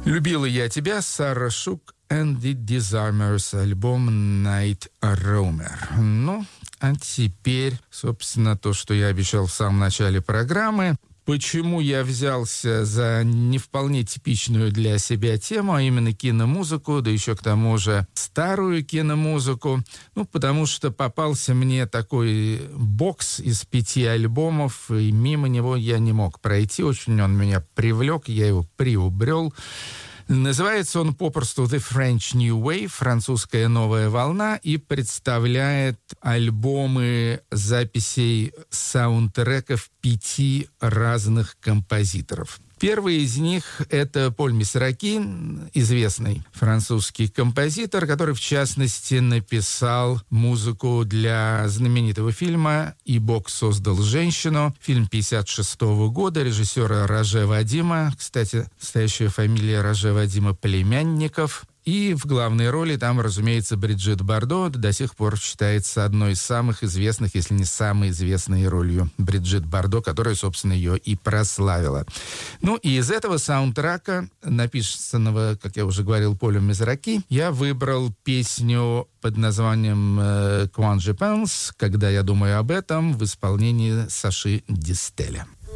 Любила я тебя, Сара Шук and the Disarmers, альбом Night Roamer. Ну, а теперь, собственно, то, что я обещал в самом начале программы. Почему я взялся за не вполне типичную для себя тему, а именно киномузыку, да еще к тому же старую киномузыку? Ну, потому что попался мне такой бокс из 5 альбомов, и мимо него я не мог пройти. Очень он меня привлек, я его приобрел. Называется он попросту «The French New Wave», «Французская новая волна», и представляет альбомы записей саундтреков 5 разных композиторов. Первый из них — это Поль Месраки, известный французский композитор, который, в частности, написал музыку для знаменитого фильма «И Бог создал женщину», фильм 1956 года, режиссера Роже Вадима, кстати, настоящая фамилия Роже Вадима Племянников. И в главной роли там, разумеется, Бриджит Бардо, до сих пор считается одной из самых известных, если не самой известной ролью Бриджит Бардо, которая, собственно, ее и прославила. Ну, и из этого саундтрека, написанного, как я уже говорил, Полем Месраки, я выбрал песню под названием «Quand je pense», «Когда я думаю об этом», в исполнении Саши Дистеля.